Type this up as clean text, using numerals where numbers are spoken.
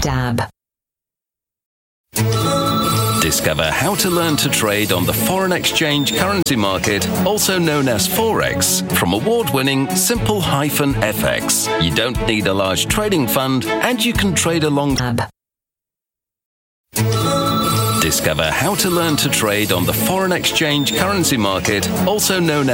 Dab. Discover how to learn to trade on the foreign exchange currency market, also known as Forex, from award-winning Simple-FX. You don't need a large trading fund, and you can trade along. Discover how to learn to trade on the foreign exchange currency market, also known as